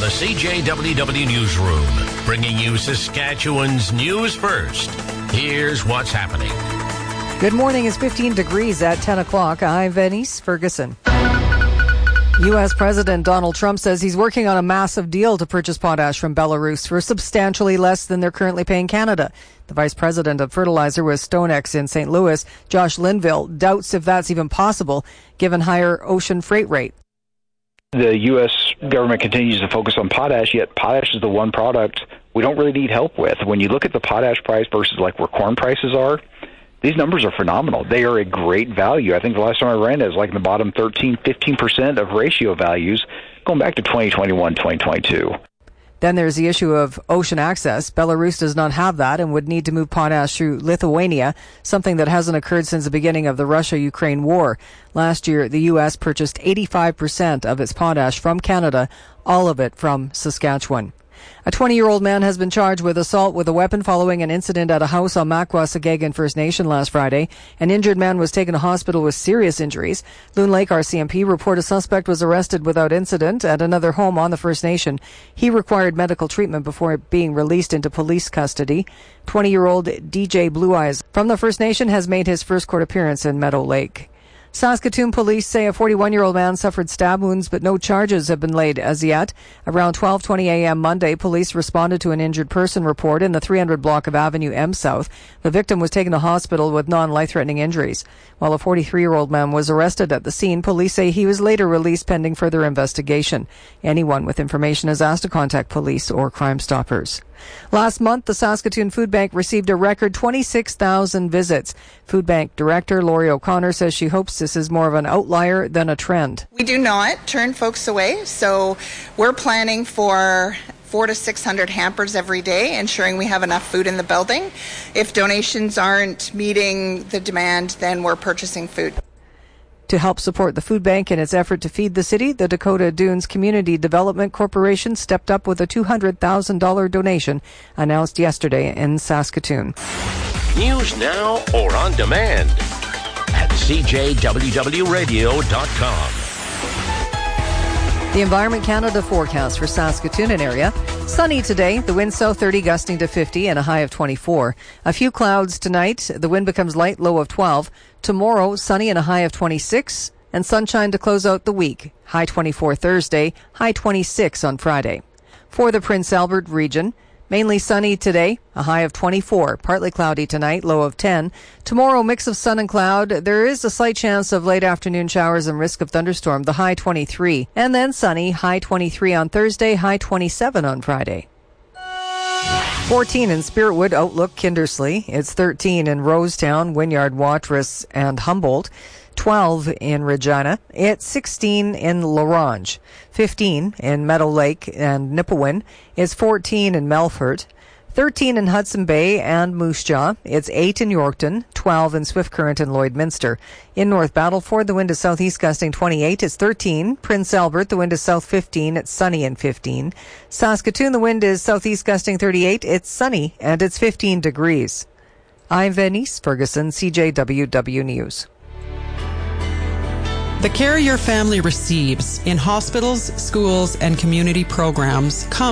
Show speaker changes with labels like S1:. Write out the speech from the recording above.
S1: the CJWW Newsroom, bringing you Saskatchewan's news first. Here's what's happening.
S2: Good morning. It's 15 degrees at 10 o'clock. I'm Venice Ferguson. U.S. President Donald Trump says he's working on a massive deal to purchase potash from Belarus for substantially less than they're currently paying Canada. The vice president of fertilizer with StoneX in St. Louis, Josh Linville, doubts if that's even possible given higher ocean freight rate.
S3: The U.S. government continues to focus on potash, yet potash is the one product we don't really need help with. When you look at the potash price versus like where corn prices are, these numbers are phenomenal. They are a great value. I think the last time I ran it was like in the bottom 15% of ratio values going back to 2021, 2022.
S2: Then there's the issue of ocean access. Belarus does not have that and would need to move potash through Lithuania, something that hasn't occurred since the beginning of the Russia-Ukraine war. Last year, the U.S. purchased 85% of its potash from Canada, all of it from Saskatchewan. A 20-year-old man has been charged with assault with a weapon following an incident at a house on Makwa-Sagagan First Nation last Friday. An injured man was taken to hospital with serious injuries. Loon Lake RCMP report a suspect was arrested without incident at another home on the First Nation. He required medical treatment before being released into police custody. 20-year-old DJ Blue Eyes from the First Nation has made his first court appearance in Meadow Lake. Saskatoon police say a 41-year-old man suffered stab wounds, but no charges have been laid as yet. Around 12:20 a.m. Monday, police responded to an injured person report in the 300 block of Avenue M South. The victim was taken to hospital with non-life-threatening injuries. While a 43-year-old man was arrested at the scene, police say he was later released pending further investigation. Anyone with information is asked to contact police or Crime Stoppers. Last month, the Saskatoon Food Bank received a record 26,000 visits. Food Bank Director Laurie O'Connor says she hopes this is more of an outlier than a trend.
S4: We do not turn folks away, so we're planning for 400 to 600 hampers every day, ensuring we have enough food in the building. If donations aren't meeting the demand, then we're purchasing food.
S2: To help support the food bank in its effort to feed the city, the Dakota Dunes Community Development Corporation stepped up with a $200,000 donation announced yesterday in Saskatoon.
S1: News now or on demand at CJWWRadio.com.
S2: The Environment Canada forecast for Saskatoon and area. Sunny today, the wind south 30 gusting to 50 and a high of 24. A few clouds tonight, the wind becomes light, low of 12. Tomorrow, sunny and a high of 26. And sunshine to close out the week. High 24 Thursday, high 26 on Friday. For the Prince Albert region, mainly sunny today, a high of 24. Partly cloudy tonight, low of 10. Tomorrow, mix of sun and cloud. There is a slight chance of late afternoon showers and risk of thunderstorm, the high 23. And then sunny, high 23 on Thursday, high 27 on Friday. 14 in Spiritwood, Outlook, Kindersley. It's 13 in Rosetown, Wynyard, Watrous, and Humboldt. 12 in Regina. It's 16 in Larange. 15 in Meadow Lake and Nipawin. It's 14 in Melfort. 13 in Hudson Bay and Moose Jaw. It's 8 in Yorkton, 12 in Swift Current and Lloydminster. In North Battleford, the wind is southeast gusting 28. It's 13. Prince Albert, the wind is south 15. It's sunny and 15. Saskatoon, the wind is southeast gusting 38. It's sunny and it's 15 degrees. I'm Venice Ferguson, CJWW News.
S5: The care your family receives in hospitals, schools, and community programs comes